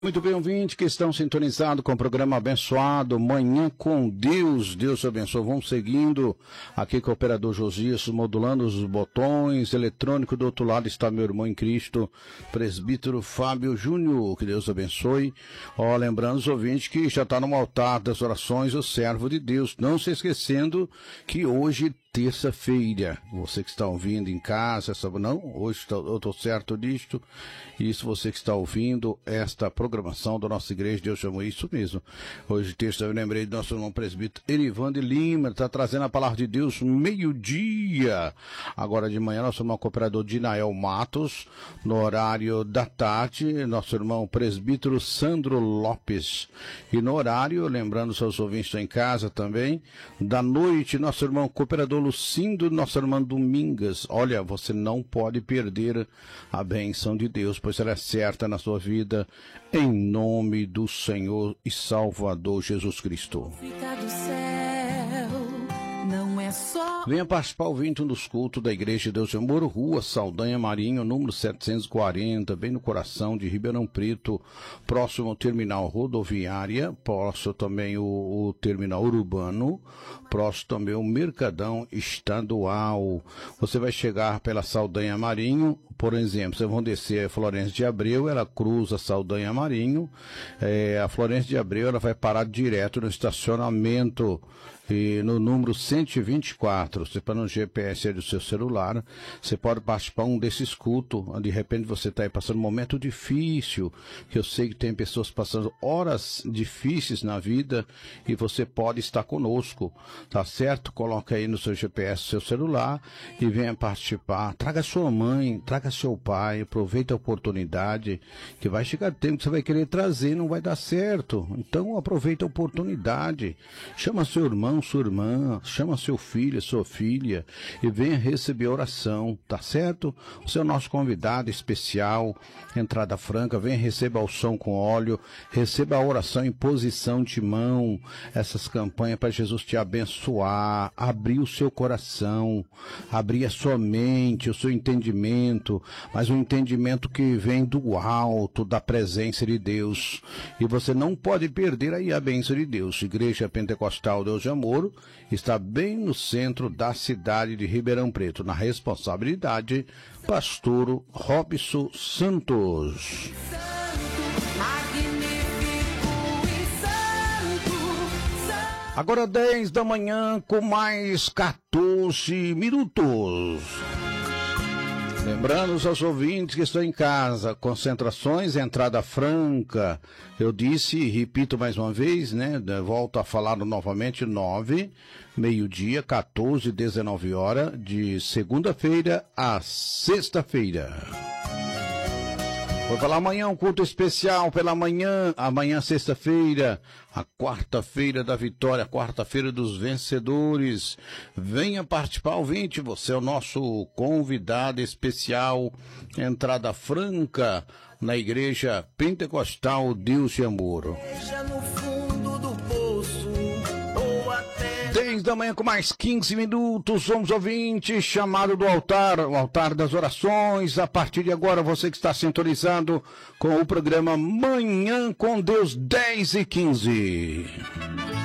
Muito bem, ouvintes que estão sintonizados com o programa abençoado, Manhã com Deus. Deus abençoe. Vamos seguindo aqui com o operador Josias, modulando os botões eletrônicos. Do outro lado está meu irmão em Cristo, presbítero Fábio Júnior. Que Deus abençoe. Lembrando os ouvintes que já está no altar das orações o servo de Deus. Não se esquecendo que hoje, terça-feira, você que está ouvindo em casa, hoje eu estou certo disto, isso você que está ouvindo esta programação da nossa igreja, Deus chamou isso mesmo. Hoje, terça, eu lembrei do nosso irmão presbítero Erivan de Lima, está trazendo a palavra de Deus meio-dia. Agora de manhã, nosso irmão cooperador Dinael Matos, no horário da tarde, nosso irmão presbítero Sandro Lopes. E no horário, lembrando seus ouvintes em casa também, da noite, nosso irmão cooperador Lucindo, nossa irmã Domingas. Olha, você não pode perder a bênção de Deus, pois ela é certa na sua vida, em nome do Senhor e Salvador Jesus Cristo. Venha participar ouvinte dos cultos da Igreja de Deus de Amor, Rua Saldanha Marinho, número 740, bem no coração de Ribeirão Preto, próximo ao terminal rodoviária, próximo também o terminal urbano, próximo também o Mercadão Estadual. Você vai chegar pela Saldanha Marinho, por exemplo, vocês vão descer a Florencio de Abreu, ela cruza a Saldanha Marinho, a Florencio de Abreu ela vai parar direto no estacionamento, no número 124, você para no GPS aí do seu celular, você pode participar desses cultos, de repente você está aí passando um momento difícil, que eu sei que tem pessoas passando horas difíceis na vida, e você pode estar conosco, tá certo? Coloca aí no seu GPS, seu celular, e venha participar, traga sua mãe, traga seu pai, aproveita a oportunidade, que vai chegar tempo que você vai querer trazer, não vai dar certo, então aproveita a oportunidade, chama seu irmão, sua irmã, chama seu filho, sua filha e venha receber oração, tá certo? Você é o nosso convidado especial, entrada franca, venha receber a unção com óleo, receba a oração em posição de mão, essas campanhas para Jesus te abençoar, abrir o seu coração, abrir a sua mente, o seu entendimento, mas um entendimento que vem do alto, da presença de Deus, e você não pode perder aí a bênção de Deus. Igreja Pentecostal Deus de Amor está bem no centro da cidade de Ribeirão Preto. Na responsabilidade, pastor Robson Santos. Agora 10 da manhã com mais 14 minutos. Lembrando aos ouvintes que estão em casa, concentrações, entrada franca, eu disse e repito mais uma vez, né, volto a falar novamente, 9, meio-dia, 14, 19 horas, de segunda-feira a sexta-feira. Vou falar amanhã um culto especial pela manhã, amanhã sexta-feira, a quarta-feira da vitória, a quarta-feira dos vencedores. Venha participar, ouvinte, você é o nosso convidado especial, entrada franca na Igreja Pentecostal Deus de Amor. 10 da manhã com mais 15 minutos, vamos ouvintes, chamado do altar, o altar das orações. A partir de agora, você que está sintonizado com o programa Manhã com Deus, 10h15.